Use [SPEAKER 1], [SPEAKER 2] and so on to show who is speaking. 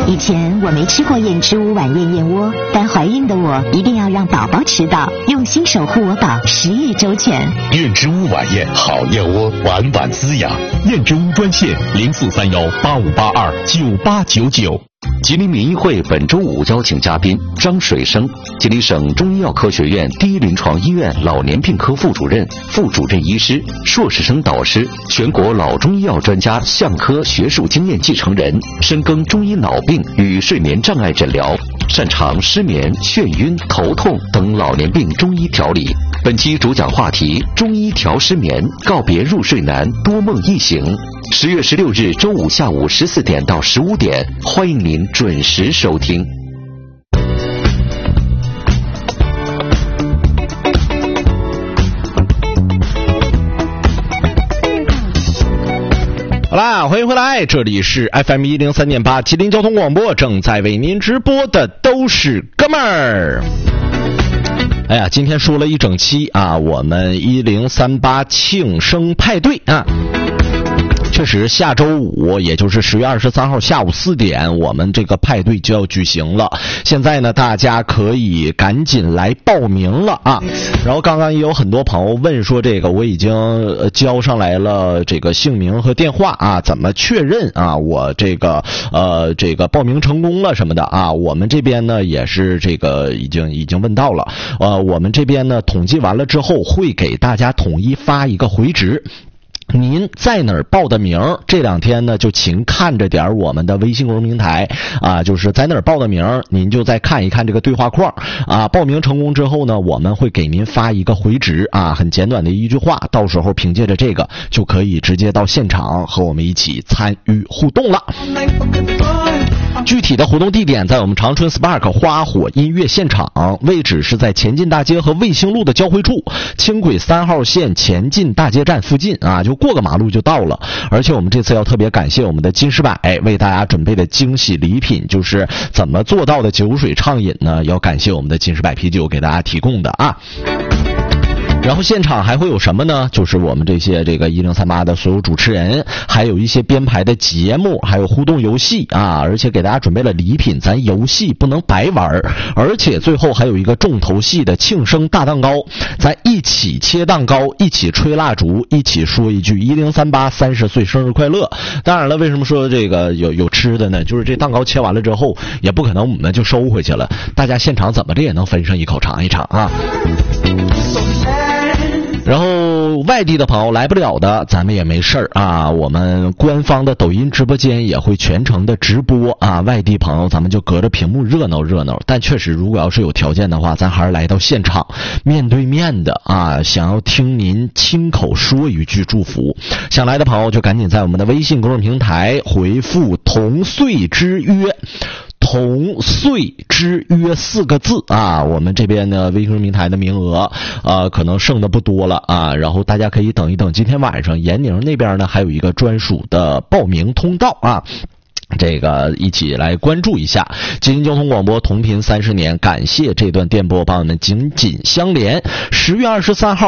[SPEAKER 1] 以前我没吃过燕之屋晚宴燕窝，但怀孕的我一定要让宝宝吃到，用心守护我宝，10日周全。
[SPEAKER 2] 燕之屋晚宴好燕窝，晚晚滋养。燕之屋专线043185829899。吉林民医会本周五邀请嘉宾张水生，吉林省中医药科学院第一临床医院老年病科副主任、副主任医师、硕士生导师，全国老中医药专家相科学术经验继承人，深耕中医脑病与睡眠障碍诊疗，擅长失眠、眩晕、头痛等老年病中医调理。本期主讲话题：中医调失眠，告别入睡难，多梦易醒。10月16日周五下午14点到15点，欢迎您准时收听。
[SPEAKER 3] 好啦，欢迎回来，这里是 FM 103.8吉林交通广播，正在为您直播的都是哥们儿。哎呀，今天说了一整期啊，我们1038庆生派对啊。确实，下周五，也就是10月23号下午4点，我们这个派对就要举行了。现在呢，大家可以赶紧来报名了啊！然后刚刚也有很多朋友问说，这个我已经交上来了这个姓名和电话啊，怎么确认啊？我这个报名成功了什么的啊？我们这边呢也是这个已经问到了，我们这边呢统计完了之后会给大家统一发一个回执。您在哪儿报的名？这2天呢，就请看着点我们的微信公众平台啊，就是在哪儿报的名，您就再看一看这个对话框啊。报名成功之后呢，我们会给您发一个回执啊，很简短的一句话，到时候凭借着这个就可以直接到现场和我们一起参与互动了。具体的活动地点在我们长春 Spark 花火音乐现场，位置是在前进大街和卫星路的交汇处，轻轨3号线前进大街站附近啊，就过个马路就到了。而且我们这次要特别感谢我们的金石柏为大家准备的惊喜礼品，就是怎么做到的酒水畅饮呢？要感谢我们的金石柏啤酒给大家提供的啊。然后现场还会有什么呢？就是我们这些这个1038的所有主持人，还有一些编排的节目，还有互动游戏啊，而且给大家准备了礼品，咱游戏不能白玩，而且最后还有一个重头戏的庆生大蛋糕，咱一起切蛋糕，一起吹蜡烛，一起说一句1038 30岁生日快乐。当然了，为什么说这个有吃的呢？就是这蛋糕切完了之后，也不可能我们就收回去了，大家现场怎么着也能分上一口尝一尝啊。然后外地的朋友来不了的，咱们也没事儿啊，我们官方的抖音直播间也会全程的直播啊，外地朋友咱们就隔着屏幕热闹热闹。但确实如果要是有条件的话，咱还是来到现场面对面的啊，想要听您亲口说一句祝福，想来的朋友就赶紧在我们的微信公众平台回复同岁之约，同岁之约4个字啊，我们这边呢微信平台的名额可能剩的不多了啊，然后大家可以等一等，今天晚上闫宁那边呢还有一个专属的报名通道啊，这个一起来关注一下。吉林交通广播同频30年，感谢这段电波帮我们紧紧相连。10月23号